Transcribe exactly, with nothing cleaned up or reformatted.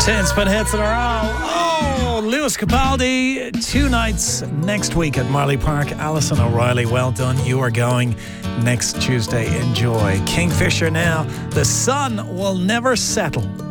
Ten spin hits in a row. Oh, Lewis Capaldi, two nights next week at Marley Park. Alison O'Reilly, well done. You are going next Tuesday. Enjoy. Kingfisher now. The sun will never settle.